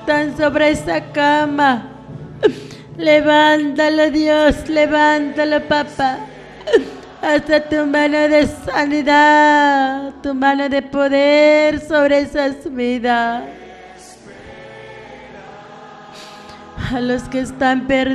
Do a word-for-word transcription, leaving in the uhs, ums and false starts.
están sobre esa cama, levántalo, Dios, levántalo, papá. Hasta tu mano de sanidad, tu mano de poder sobre esas vidas. A los que están perdidos,